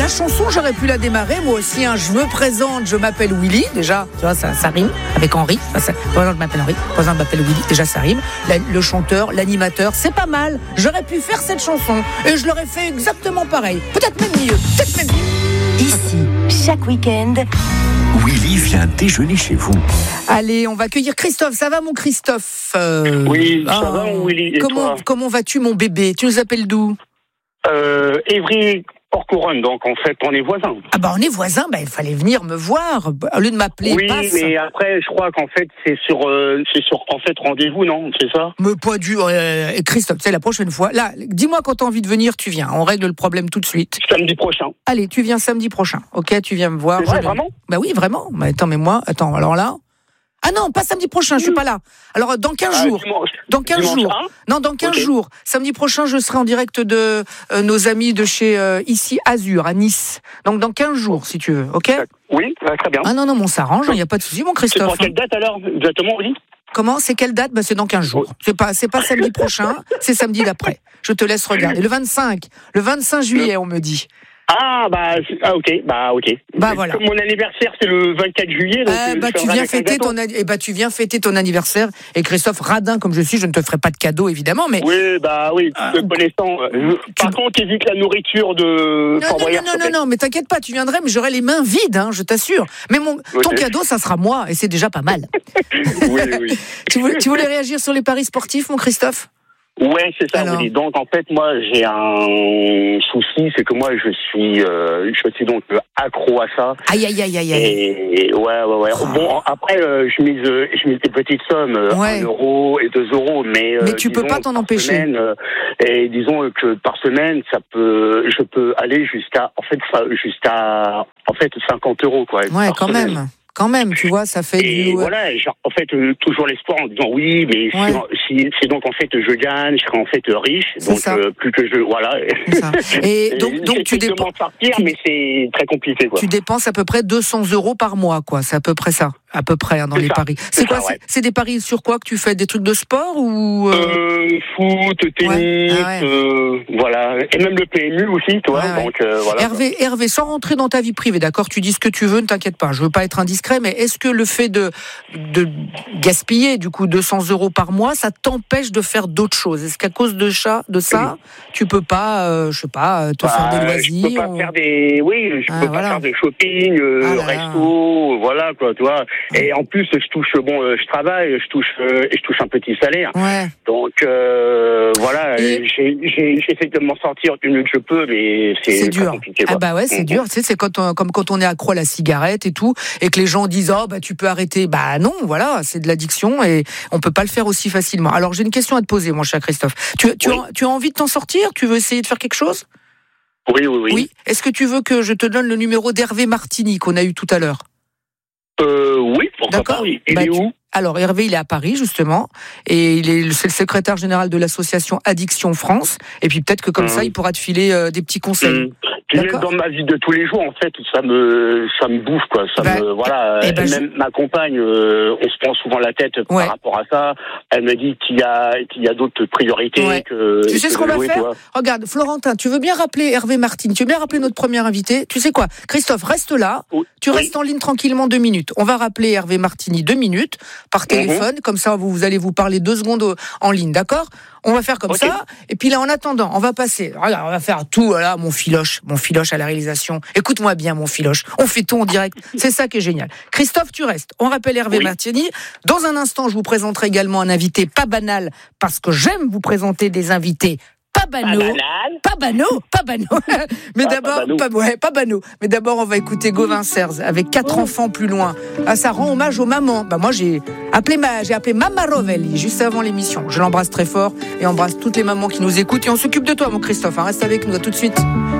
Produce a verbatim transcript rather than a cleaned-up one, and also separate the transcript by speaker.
Speaker 1: La chanson, j'aurais pu la démarrer, moi aussi. Hein. Je me présente, je m'appelle Willy. Déjà, tu vois, ça, ça rime avec Henri. Enfin, ça, par exemple, je m'appelle Henri. Par exemple, je m'appelle Willy. Déjà, ça rime. La, le chanteur, l'animateur, c'est pas mal. J'aurais pu faire cette chanson et je l'aurais fait exactement pareil. Peut-être même mieux. Peut-être même mieux.
Speaker 2: Ici, chaque week-end,
Speaker 3: Willy vient déjeuner chez vous.
Speaker 1: Allez, on va accueillir Christophe. Ça va, mon Christophe? euh...
Speaker 4: Oui, ça
Speaker 1: ah,
Speaker 4: va, mon Willy. Et
Speaker 1: comment,
Speaker 4: toi
Speaker 1: comment vas-tu, mon bébé? Tu nous appelles d'où?
Speaker 4: euh, Évry, Port-Couronne, donc en fait, on est voisins.
Speaker 1: Ah bah on est voisins, bah il fallait venir me voir au lieu de m'appeler.
Speaker 4: Oui,
Speaker 1: passe.
Speaker 4: mais après, je crois qu'en fait, c'est sur, euh, c'est sur en fait rendez-vous, non? C'est ça?
Speaker 1: Mais pas du. Euh, Christophe, c'est la prochaine fois. Là, dis-moi quand t'as envie de venir, tu viens. On règle le problème tout de suite.
Speaker 4: Samedi prochain.
Speaker 1: Allez, tu viens samedi prochain. Ok, tu viens me voir.
Speaker 4: C'est vrai,
Speaker 1: Je...
Speaker 4: vraiment?
Speaker 1: Bah oui, vraiment. Mais attends, mais moi, attends. Alors là. Ah non, pas samedi prochain, je suis pas là. Alors dans quinze
Speaker 4: Ah,
Speaker 1: jours.
Speaker 4: dimanche.
Speaker 1: Dans quinze
Speaker 4: Dimanche
Speaker 1: jours.
Speaker 4: un
Speaker 1: Non, dans quinze
Speaker 4: Okay.
Speaker 1: jours. Samedi prochain, je serai en direct de euh, nos amis de chez euh, ici Azur à Nice. Donc dans quinze jours, si tu veux. Ok?
Speaker 4: Oui, ouais, très bien.
Speaker 1: Ah non non, on s'arrange. Il y a pas de souci, mon
Speaker 4: C'est
Speaker 1: Christophe.
Speaker 4: pour quelle date alors, exactement, oui?
Speaker 1: Comment? C'est quelle date? Bah, c'est dans quinze jours. C'est pas, c'est pas samedi prochain, c'est samedi d'après. Je te laisse regarder. Le vingt-cinq, le vingt-cinq juillet, on me dit.
Speaker 4: Ah, bah, ah, ok, bah, ok.
Speaker 1: Bah, voilà.
Speaker 4: Comme mon anniversaire, c'est le vingt-quatre juillet, donc.
Speaker 1: Euh,
Speaker 4: euh,
Speaker 1: bah,
Speaker 4: je
Speaker 1: tu
Speaker 4: ferai
Speaker 1: viens
Speaker 4: avec un
Speaker 1: fêter
Speaker 4: gâteau.
Speaker 1: ton, eh bah, tu viens fêter ton anniversaire. Et Christophe, radin comme je suis, je ne te ferai pas de cadeau, évidemment, mais.
Speaker 4: Oui, bah oui,
Speaker 1: Ah,
Speaker 4: te connaissant. euh, Par contre, évite la nourriture de
Speaker 1: Non,
Speaker 4: Fort
Speaker 1: non,
Speaker 4: Boyard,
Speaker 1: non,
Speaker 4: s'il te
Speaker 1: non,
Speaker 4: plaît.
Speaker 1: non, mais t'inquiète pas, tu viendrais, mais j'aurai les mains vides, hein, je t'assure. Mais mon, ton
Speaker 4: Ok.
Speaker 1: cadeau, ça sera moi, et c'est déjà pas mal.
Speaker 4: Oui, oui.
Speaker 1: tu, voulais, tu voulais réagir sur les paris sportifs, mon Christophe?
Speaker 4: Ouais, c'est ça,
Speaker 1: Alors.
Speaker 4: oui. Donc, en fait, moi, j'ai un souci, c'est que moi, je suis, euh, je suis donc euh, accro à ça.
Speaker 1: Aïe, aïe, aïe, aïe, aïe.
Speaker 4: Et ouais, ouais, ouais.
Speaker 1: Oh.
Speaker 4: Bon, après, euh, je mise, euh, je mise des petites sommes, euh,
Speaker 1: Ouais.
Speaker 4: un euro et deux euros, mais. euh,
Speaker 1: Mais tu peux
Speaker 4: disons,
Speaker 1: pas t'en
Speaker 4: par
Speaker 1: empêcher.
Speaker 4: semaine, euh, et disons que par semaine, ça peut, je peux aller jusqu'à, en fait, ça- jusqu'à, en fait, cinquante euros, quoi.
Speaker 1: Ouais,
Speaker 4: par
Speaker 1: quand
Speaker 4: semaine.
Speaker 1: même. Quand même, tu vois, ça fait
Speaker 4: Et
Speaker 1: du.
Speaker 4: voilà, genre, en fait, euh, toujours l'espoir en disant oui, mais
Speaker 1: Ouais.
Speaker 4: si, si, si donc en fait je gagne, je serai en fait riche,
Speaker 1: C'est
Speaker 4: donc
Speaker 1: ça.
Speaker 4: euh, plus que je, voilà.
Speaker 1: C'est ça. Et
Speaker 4: Et
Speaker 1: donc, donc tu,
Speaker 4: j'essaie de
Speaker 1: dépenses,
Speaker 4: m'en sortir,
Speaker 1: tu-
Speaker 4: mais c'est très compliqué, quoi.
Speaker 1: tu dépenses à peu près deux cents euros par mois, quoi. C'est à peu près ça, à peu près, hein, dans
Speaker 4: C'est
Speaker 1: les
Speaker 4: ça.
Speaker 1: paris.
Speaker 4: C'est
Speaker 1: C'est quoi?
Speaker 4: ça, ouais.
Speaker 1: c'est, c'est des paris sur quoi que tu fais? Des trucs de sport ou euh...
Speaker 4: Euh, foot, tennis,
Speaker 1: Ouais. Ah ouais.
Speaker 4: euh, voilà, et même le P M U aussi, tu vois.
Speaker 1: Ouais, ouais.
Speaker 4: Donc euh, voilà.
Speaker 1: Hervé, Hervé, sans rentrer dans ta vie privée, d'accord? Tu dis ce que tu veux, ne t'inquiète pas. Je veux pas être indiscret, mais est-ce que le fait de de gaspiller du coup deux cents euros par mois, ça t'empêche de faire d'autres choses? Est-ce qu'à cause de ça, de ça, tu peux pas, euh, je sais pas, te
Speaker 4: Bah,
Speaker 1: faire des
Speaker 4: Je peux
Speaker 1: loisirs?
Speaker 4: pas
Speaker 1: ou-
Speaker 4: faire des, oui, je
Speaker 1: Ah,
Speaker 4: peux
Speaker 1: voilà.
Speaker 4: pas faire de shopping, euh,
Speaker 1: Ah là là.
Speaker 4: resto, voilà quoi, tu vois. Et en plus, je touche, bon, euh, je travaille, je touche, euh, et je touche un petit salaire.
Speaker 1: Ouais.
Speaker 4: Donc euh, voilà,
Speaker 1: Et-
Speaker 4: j'ai, j'ai, j'essaie de m'en sortir du mieux que je peux, mais c'est,
Speaker 1: C'est
Speaker 4: très
Speaker 1: dur.
Speaker 4: compliqué. Quoi.
Speaker 1: Ah bah ouais, c'est
Speaker 4: Mhm.
Speaker 1: dur. Tu sais, c'est quand on, comme quand on est accro à la cigarette et tout, et que les gens disent oh bah tu peux arrêter. Bah non, voilà, c'est de l'addiction et on peut pas le faire aussi facilement. Alors j'ai une question à te poser, mon cher Christophe. Tu, tu,
Speaker 4: Oui.
Speaker 1: as, tu as envie de t'en sortir? Tu veux essayer de faire quelque chose?
Speaker 4: Oui, oui, oui.
Speaker 1: Est-ce que tu veux que je te donne le numéro d'Hervé Martini qu'on a eu tout à l'heure?
Speaker 4: Euh, oui, pourquoi
Speaker 1: D'accord.
Speaker 4: pas, oui. Il
Speaker 1: Bah,
Speaker 4: est
Speaker 1: tu-
Speaker 4: où?
Speaker 1: Alors Hervé, il est à Paris justement, et il est c'est le secrétaire général de l'association Addiction France. Et puis peut-être que comme
Speaker 4: Mhm.
Speaker 1: ça, il pourra te filer euh, des petits conseils.
Speaker 4: Hum. Tu sais,
Speaker 1: D'accord.
Speaker 4: dans ma vie de tous les jours, en fait, ça me, ça me bouffe, quoi. Ça
Speaker 1: Bah,
Speaker 4: me, voilà.
Speaker 1: eh ben,
Speaker 4: Et
Speaker 1: je-
Speaker 4: même ma compagne, euh, on se prend souvent la tête
Speaker 1: Ouais.
Speaker 4: par rapport à ça. Elle me dit qu'il y a, qu'il y a d'autres priorités
Speaker 1: Ouais.
Speaker 4: que.
Speaker 1: Tu sais
Speaker 4: que
Speaker 1: ce qu'on
Speaker 4: de
Speaker 1: va
Speaker 4: jouer,
Speaker 1: faire?
Speaker 4: tu vois.
Speaker 1: Regarde, Florentin, tu veux bien rappeler Hervé Martine, tu veux bien rappeler notre premier invité? Tu sais quoi? Christophe, reste là.
Speaker 4: Oui.
Speaker 1: Tu restes en ligne tranquillement deux minutes. On va rappeler Hervé Martini deux minutes par téléphone. Comme ça, vous, vous allez vous parler deux secondes au- en ligne, d'accord? On va faire comme
Speaker 4: Ok.
Speaker 1: ça. Et puis là, en attendant, on va passer. Regarde, on va faire tout, voilà, mon filoche, mon filoche à la réalisation. Écoute-moi bien, mon filoche. On fait tout en direct. C'est ça qui est génial. Christophe, tu restes. On rappelle Hervé
Speaker 4: Oui.
Speaker 1: Martini. Dans un instant, je vous présenterai également un invité pas banal, parce que j'aime vous présenter des invités pas banaux.
Speaker 4: banal.
Speaker 1: Pas banaux, pas banaux. Mais
Speaker 4: Ah,
Speaker 1: d'abord,
Speaker 4: pas banaux.
Speaker 1: pas, ouais, pas banaux. Mais d'abord, on va écouter Gauvin Serres avec quatre enfants plus loin. Ah, ça rend hommage aux mamans. Bah, moi, j'ai appelé ma, j'ai appelé Mama Rovelli juste avant l'émission. Je l'embrasse très fort et embrasse toutes les mamans qui nous écoutent. Et on s'occupe de toi, mon Christophe. Hein. Reste avec nous, à tout de suite.